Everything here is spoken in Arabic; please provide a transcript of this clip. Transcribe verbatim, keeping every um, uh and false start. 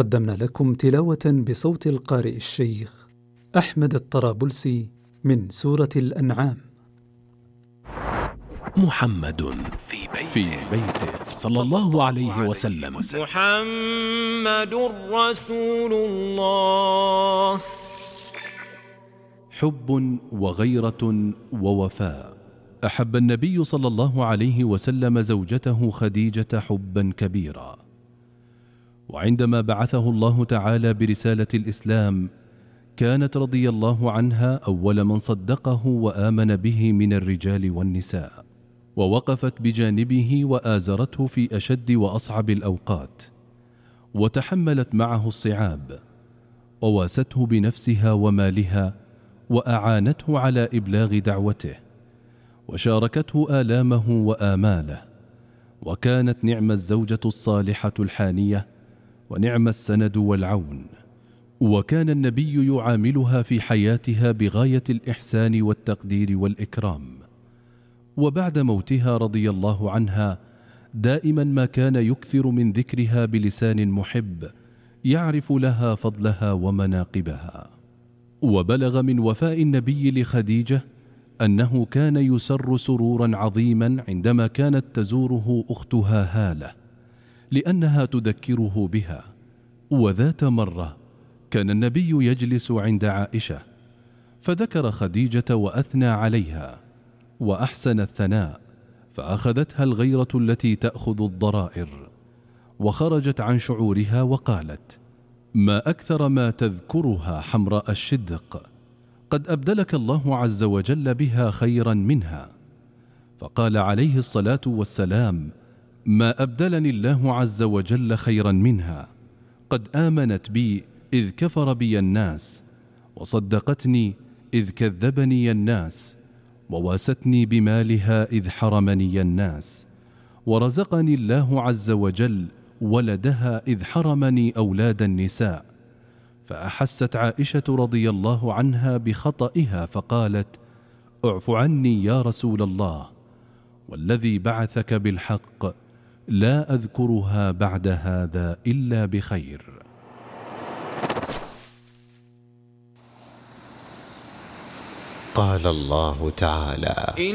قدمنا لكم تلاوة بصوت القارئ الشيخ أحمد الطرابلسي من سورة الأنعام. محمد في بيته, في بيته صلى الله عليه وسلم. محمد رسول الله. حب وغيرة ووفاء. أحب النبي صلى الله عليه وسلم زوجته خديجة حبا كبيرا، وعندما بعثه الله تعالى برسالة الإسلام كانت رضي الله عنها أول من صدقه وآمن به من الرجال والنساء، ووقفت بجانبه وآزرته في أشد وأصعب الأوقات، وتحملت معه الصعاب، وواسته بنفسها ومالها، وأعانته على إبلاغ دعوته، وشاركته آلامه وآماله، وكانت نعم الزوجة الصالحة الحانية، ونعم السند والعون. وكان النبي يعاملها في حياتها بغاية الإحسان والتقدير والإكرام. وبعد موتها رضي الله عنها دائما ما كان يكثر من ذكرها بلسان محب يعرف لها فضلها ومناقبها. وبلغ من وفاء النبي لخديجة أنه كان يسر سرورا عظيما عندما كانت تزوره أختها هالة، لأنها تذكره بها. وذات مرة كان النبي يجلس عند عائشة فذكر خديجة وأثنى عليها وأحسن الثناء، فأخذتها الغيرة التي تأخذ الضرائر، وخرجت عن شعورها وقالت: ما أكثر ما تذكرها حمراء الشدق، قد أبدلك الله عز وجل بها خيرا منها. فقال عليه الصلاة والسلام: ما أبدلني الله عز وجل خيرا منها، قد آمنت بي إذ كفر بي الناس، وصدقتني إذ كذبني الناس، وواستني بمالها إذ حرمني الناس، ورزقني الله عز وجل ولدها إذ حرمني أولاد النساء. فأحست عائشة رضي الله عنها بخطئها فقالت: اعف عني يا رسول الله، والذي بعثك بالحق لا أذكرها بعد هذا إلا بخير. قال الله تعالى: